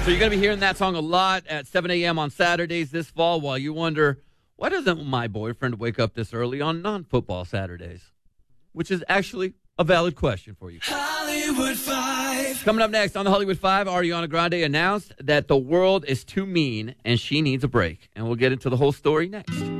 So you're going to be hearing that song a lot at 7 a.m. on Saturdays this fall while you wonder, why doesn't my boyfriend wake up this early on non-football Saturdays? Which is actually a valid question for you. Hollywood 5. Coming up next on the Hollywood 5, Ariana Grande announced that the world is too mean and she needs a break. And we'll get into the whole story next.